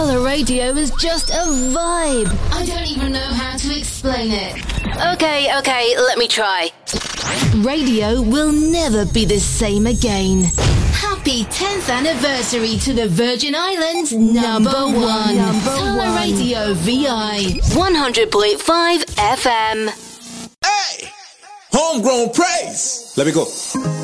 Solar Radio is just a vibe. I don't even know how to explain it. Okay, let me try. Radio will never be the same again. Happy 10th anniversary to the Virgin Islands number one. Solar Radio VI 100.5 FM. Hey! Homegrown praise. Let me go.